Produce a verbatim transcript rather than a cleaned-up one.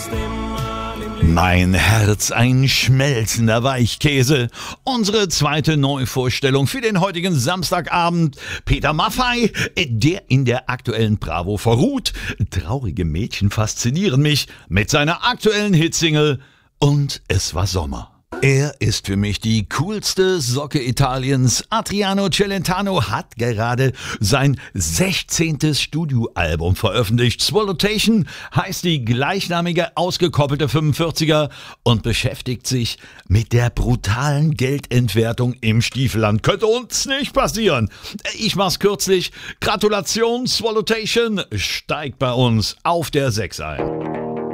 Mein Herz, ein schmelzender Weichkäse. Unsere zweite Neuvorstellung für den heutigen Samstagabend. Peter Maffay, der in der aktuellen Bravo verruht. Traurige Mädchen faszinieren mich mit seiner aktuellen Hitsingle Und es war Sommer. Er ist für mich die coolste Socke Italiens. Adriano Celentano hat gerade sein sechzehntes Studioalbum veröffentlicht. Swallowtation heißt die gleichnamige ausgekoppelte fünfundvierziger und beschäftigt sich mit der brutalen Geldentwertung im Stiefelland. Könnte uns nicht passieren. Ich mach's kürzlich. Gratulation, Swallowtation steigt bei uns auf der sechs ein.